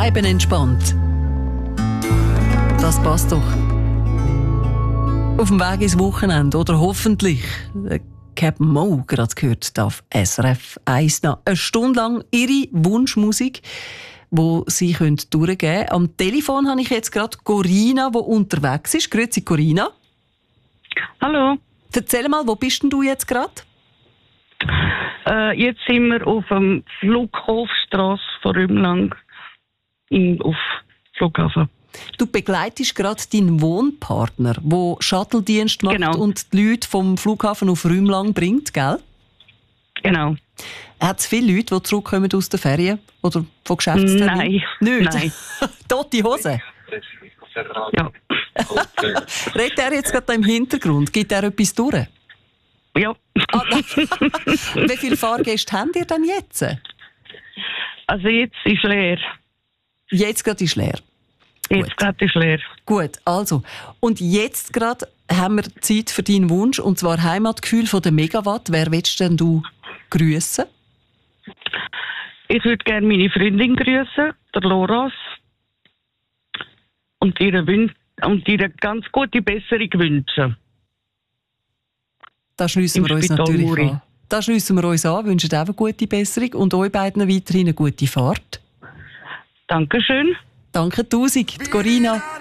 Bleiben entspannt. Das passt doch. Auf dem Weg ins Wochenende oder hoffentlich. Captain Mo, gerade gehört, darf SRF 1 noch eine Stunde lang ihre Wunschmusik, die sie durchgeben können. Am Telefon habe ich jetzt gerade Corinna, die unterwegs ist. Grüezi, Corinna. Hallo. Erzähl mal, wo bist denn du jetzt gerade? Jetzt sind wir auf dem Flughofstrasse von Rümlang auf Flughafen. Du begleitest gerade deinen Wohnpartner, der Shuttle-Dienst macht und die Leute vom Flughafen auf Rümlang bringt, gell? Genau. Hat es viele Leute, die zurückkommen aus den Ferien oder von Geschäftsterminen? Nein. Nicht? Nein. Tote Hose? Ja. Redet er jetzt gerade im Hintergrund? Gibt er etwas durch? Ja. Wie viele Fahrgäste habt ihr denn jetzt? Also jetzt ist leer. Jetzt gerade ist leer. Jetzt gerade ist leer. Gut, also. Und jetzt gerade haben wir Zeit für deinen Wunsch, und zwar Heimatgefühl von der Megawatt. Wer willst denn du grüssen? Ich würde gerne meine Freundin grüssen, der Loras. Und ihre ganz gute Besserung wünschen. Da schliessen wir uns natürlich an. Da schliessen wir uns an, wünschen auch eine gute Besserung und euch beiden weiterhin eine gute Fahrt. Dankeschön. Danke tausend, Corinna.